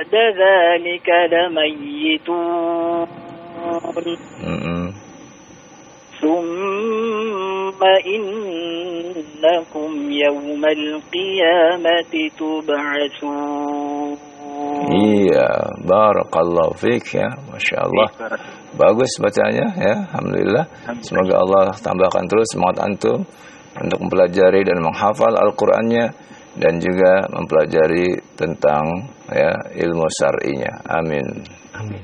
بعد ذلك لميتون ثم إنكم يوم القيامة تبعثون. Iya, barakallahu fiik ya, Masya Allah. Bagus bacanya ya, Alhamdulillah. Semoga Allah tambahkan terus semangat antum untuk mempelajari dan menghafal Al-Qur'annya dan juga mempelajari tentang ya ilmu syar'inya. Amin. Amin.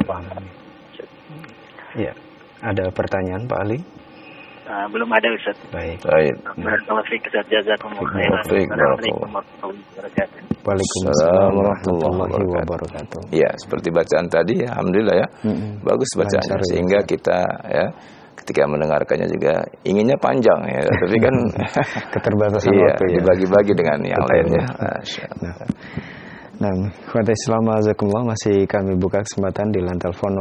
Ya, ada pertanyaan Pak Ali? Belum ada, Ustaz. Baik. Barakallahu fiik, jazakumullah khairan. Assalamualaikum warahmatullahi wabarakatuh. Waalaikumsalam warahmatullahi wabarakatuh. Ya, seperti bacaan tadi, alhamdulillah ya. Bagus bacaannya sehingga kita ya ketika mendengarkannya juga inginnya panjang ya, tapi kan keterbatasan iya, waktu ya. Dibagi-bagi dengan yang lainnya. Nah, khotbah Islam azakumullah, masih kami buka kesempatan di line telepon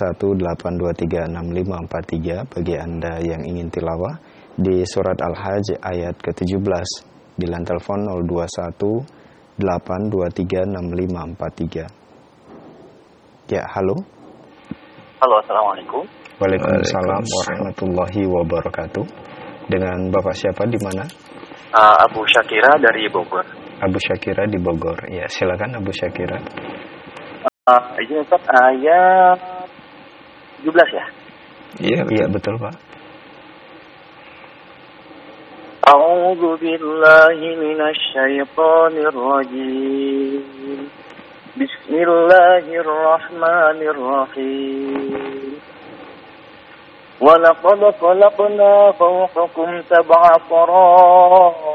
0218236543 bagi Anda yang ingin tilawah di surat Al-Hajj ayat ke-17 di line telepon 0218236543. Ya, halo. Halo, assalamualaikum. Waalaikumsalam warahmatullahi wabarakatuh. Dengan Bapak siapa di mana? Abu Syakira dari Bogor. Abu Syakira di Bogor. Ya, silakan Abu Syakira. Izin Ustaz, ayat 17 ya? Iya, betul Pak. A'udzu billahi minasy syaithanir rajim. Bismillahirrahmanirrahim. Wa laqad khalaqna fawqakum sab'a طرائق